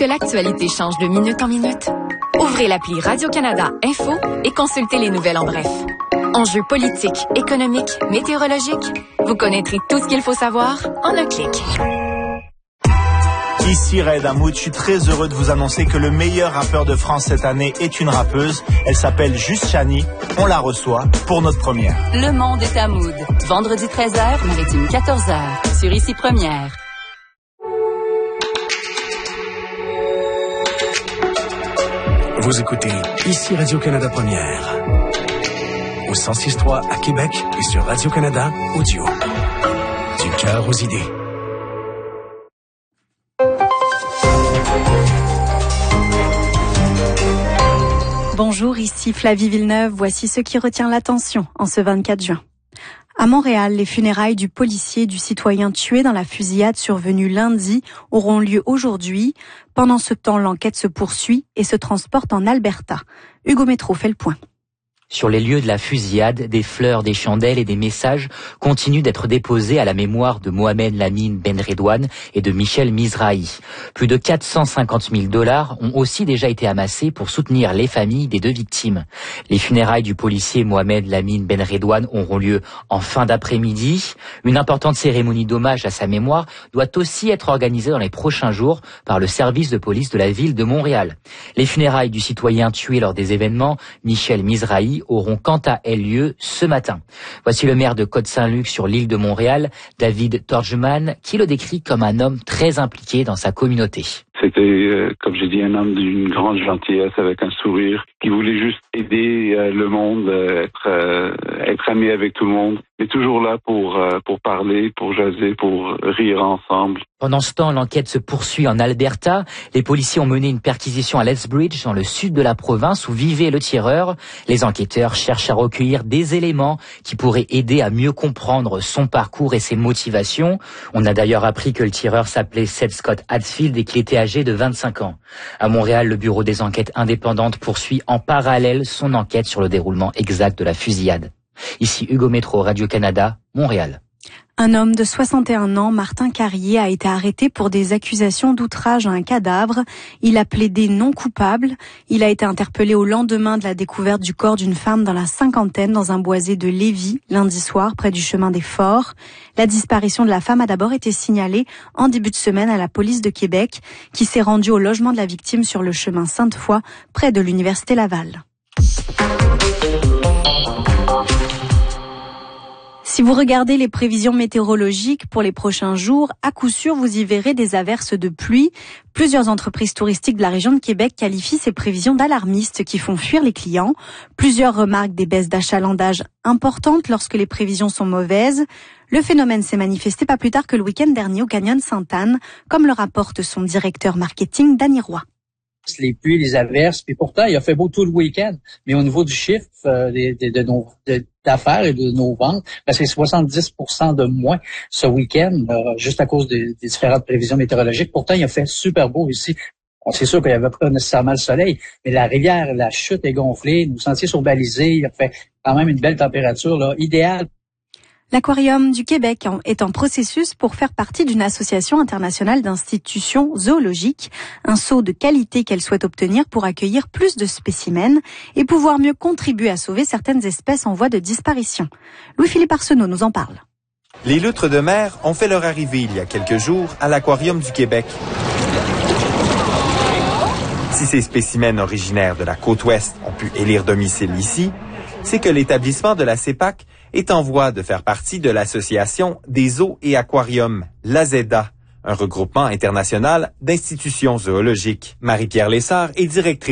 que l'actualité change de minute en minute? Ouvrez l'appli Radio-Canada Info et consultez les nouvelles en bref. Enjeux politiques, économiques, météorologiques. Vous connaîtrez tout ce qu'il faut savoir en un clic. Ici Raed Hamoud, je suis très heureux de vous annoncer que le meilleur rappeur de France cette année est une rappeuse. Elle s'appelle Juste Chani. On la reçoit pour notre première. Le monde est à Mood. Vendredi 13h, maritime 14h. Sur Ici Première. Vous écoutez Ici Radio-Canada Première. Au 106.3 à Québec et sur Radio-Canada Audio. Du cœur aux idées. Bonjour, ici Flavie Villeneuve. Voici ce qui retient l'attention en ce 24 juin. À Montréal, les funérailles du policier et du citoyen tué dans la fusillade survenue lundi auront lieu aujourd'hui. Pendant ce temps, l'enquête se poursuit et se transporte en Alberta. Hugo Métro fait le point. Sur les lieux de la fusillade, des fleurs, des chandelles et des messages continuent d'être déposés à la mémoire de Mohamed Lamine Benredouane et de Michel Mizrahi. Plus de 450 000 $ ont aussi déjà été amassés pour soutenir les familles des deux victimes. Les funérailles du policier Mohamed Lamine Benredouane auront lieu en fin d'après-midi. Une importante cérémonie d'hommage à sa mémoire doit aussi être organisée dans les prochains jours par le service de police de la ville de Montréal. Les funérailles du citoyen tué lors des événements, Michel Mizrahi, auront quant à elles lieu ce matin. Voici le maire de Côte-Saint-Luc sur l'île de Montréal, David Torgeman, qui le décrit comme un homme très impliqué dans sa communauté. C'était, comme j'ai dit, un homme d'une grande gentillesse avec un sourire qui voulait juste aider le monde, être ami avec tout le monde, mais toujours là pour parler, pour jaser, pour rire ensemble. Pendant ce temps, l'enquête se poursuit en Alberta. Les policiers ont mené une perquisition à Lethbridge, dans le sud de la province, où vivait le tireur. Les enquêteurs cherchent à recueillir des éléments qui pourraient aider à mieux comprendre son parcours et ses motivations. On a d'ailleurs appris que le tireur s'appelait Seth Scott Hadfield et qu'il était âgé de 25 ans. À Montréal, le Bureau des enquêtes indépendantes poursuit en parallèle son enquête sur le déroulement exact de la fusillade. Ici Hugo Métro, Radio-Canada, Montréal. Un homme de 61 ans, Martin Carrier, a été arrêté pour des accusations d'outrage à un cadavre. Il a plaidé non coupable. Il a été interpellé au lendemain de la découverte du corps d'une femme dans la cinquantaine dans un boisé de Lévis, lundi soir, près du chemin des Forts. La disparition de la femme a d'abord été signalée en début de semaine à la police de Québec, qui s'est rendue au logement de la victime sur le chemin Sainte-Foy, près de l'Université Laval. Si vous regardez les prévisions météorologiques pour les prochains jours, à coup sûr, vous y verrez des averses de pluie. Plusieurs entreprises touristiques de la région de Québec qualifient ces prévisions d'alarmistes qui font fuir les clients. Plusieurs remarquent des baisses d'achalandage importantes lorsque les prévisions sont mauvaises. Le phénomène s'est manifesté pas plus tard que le week-end dernier au Canyon Sainte-Anne, comme le rapporte son directeur marketing, Danny Roy. Les pluies, les averses, puis pourtant, il a fait beau tout le week-end. Mais au niveau du chiffre d'affaires et de nos ventes, c'est 70% de moins ce week-end, juste à cause des différentes prévisions météorologiques. Pourtant, il a fait super beau ici. C'est sûr qu'il n'y avait pas nécessairement le soleil, mais la rivière, la chute est gonflée, nos sentiers sont balisés, il a fait quand même une belle température là, idéale. L'Aquarium du Québec est en processus pour faire partie d'une association internationale d'institutions zoologiques, un saut de qualité qu'elle souhaite obtenir pour accueillir plus de spécimens et pouvoir mieux contribuer à sauver certaines espèces en voie de disparition. Louis-Philippe Arsenault nous en parle. Les loutres de mer ont fait leur arrivée il y a quelques jours à l'Aquarium du Québec. Si ces spécimens originaires de la côte ouest ont pu élire domicile ici, c'est que l'établissement de la CEPAC est en voie de faire partie de l'Association des zoos et aquariums, l'AZEDA, un regroupement international d'institutions zoologiques. Marie-Pierre Lessard est directrice